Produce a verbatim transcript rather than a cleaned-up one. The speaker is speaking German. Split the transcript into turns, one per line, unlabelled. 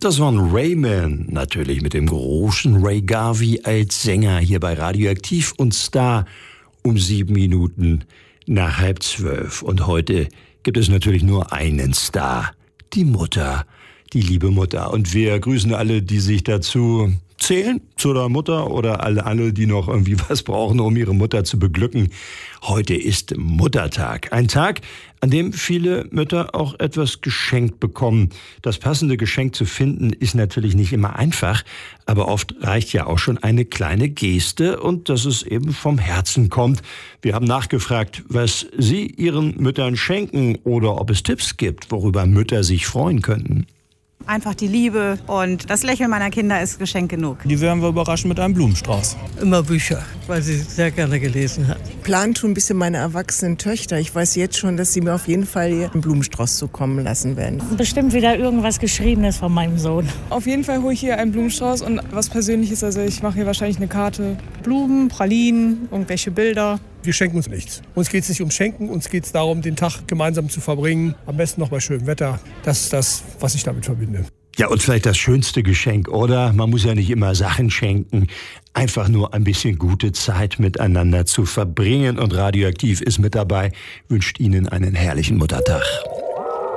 Das war ein Rayman, natürlich mit dem großen Ray Garvey als Sänger hier bei Radioaktiv und Star um sieben Minuten nach halb zwölf. Und heute gibt es natürlich nur einen Star, die Mutter, die liebe Mutter. Und wir grüßen alle, die sich dazu zählen, zu der Mutter oder alle, alle, die noch irgendwie was brauchen, um ihre Mutter zu beglücken. Heute ist Muttertag. Ein Tag, an dem viele Mütter auch etwas geschenkt bekommen. Das passende Geschenk zu finden ist natürlich nicht immer einfach, aber oft reicht ja auch schon eine kleine Geste und dass es eben vom Herzen kommt. Wir haben nachgefragt, was Sie Ihren Müttern schenken oder ob es Tipps gibt, worüber Mütter sich freuen könnten.
Einfach die Liebe und das Lächeln meiner Kinder ist Geschenk genug.
Die werden wir überraschen mit einem Blumenstrauß.
Immer Bücher, weil sie sehr gerne gelesen hat.
Plant schon ein bisschen meine erwachsenen Töchter. Ich weiß jetzt schon, dass sie mir auf jeden Fall einen Blumenstrauß zukommen lassen werden.
Bestimmt wieder irgendwas Geschriebenes von meinem Sohn.
Auf jeden Fall hole ich hier einen Blumenstrauß und was Persönliches. Also ich mache hier wahrscheinlich eine Karte. Blumen, Pralinen, irgendwelche Bilder.
Wir schenken uns nichts. Uns geht es nicht ums Schenken, uns geht es darum, den Tag gemeinsam zu verbringen. Am besten noch bei schönem Wetter. Das ist das, was ich damit verbinde.
Ja, und vielleicht das schönste Geschenk, oder? Man muss ja nicht immer Sachen schenken. Einfach nur ein bisschen gute Zeit miteinander zu verbringen. Und Radioaktiv ist mit dabei, wünscht Ihnen einen herrlichen Muttertag.